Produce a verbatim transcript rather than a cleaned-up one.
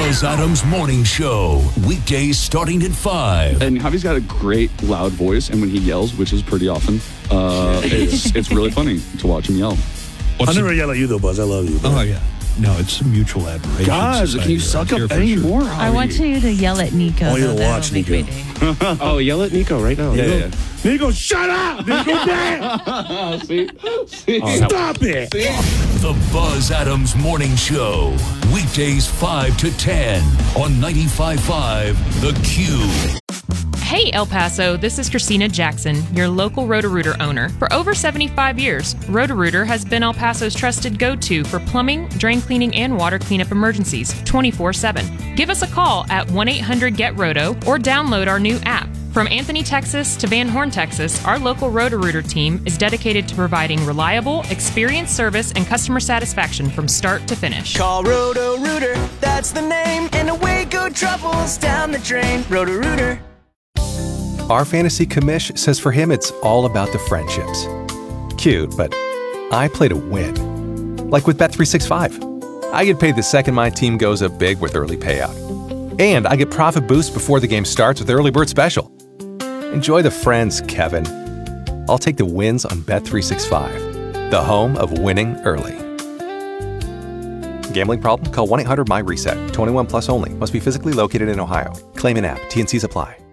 Buzz Adams Morning Show. Weekdays starting at five. And Javi's got a great loud voice, and when he yells, which is pretty often, uh, it's it's really funny to watch him yell. What's I'll never the, yell at you, though, Buzz. I love you. Oh, yeah. No, it's a mutual admiration. Guys, can you suck up any sure. more, Javi? I want you to yell at Nico. I want you to though. That'll watch make Nico. my day. Oh, yell at Nico right now. Yeah, yeah. Nico, shut up! Nico, damn! See? See? Stop it! The Buzz Adams Morning Show. Weekdays five to ten on ninety-five point five The Cube. Hey El Paso, this is Christina Jackson, your local Roto-Rooter owner. For over seventy-five years, Roto-Rooter has been El Paso's trusted go-to for plumbing, drain cleaning, and water cleanup emergencies twenty-four seven. Give us a call at one eight hundred get roto or download our new app. From Anthony, Texas to Van Horn, Texas, our local Roto-Rooter team is dedicated to providing reliable, experienced service and customer satisfaction from start to finish. Call Roto-Rooter, that's the name, and away go troubles down the drain. Roto-Rooter. Our fantasy commish says for him it's all about the friendships. Cute, but I play to win. Like with Bet three sixty-five. I get paid the second my team goes up big with early payout. And I get profit boost before the game starts with Early Bird Special. Enjoy the friends, Kevin. I'll take the wins on Bet three sixty-five, the home of winning early. Gambling problem? Call one eight hundred my reset. twenty-one plus only. Must be physically located in Ohio. Claim in app. T and Cs apply.